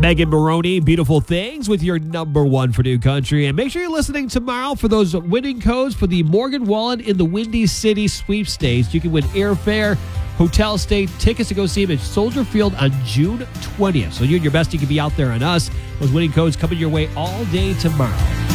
Megan Maroney, Beautiful Things, with your number one for New Country. And make sure you're listening tomorrow for those winning codes for the Morgan Wallen in the Windy City sweepstakes. You can win airfare, hotel stay, tickets to go see him at Soldier Field on June 20th. So you and your bestie can be out there on us. Those winning codes coming your way all day tomorrow.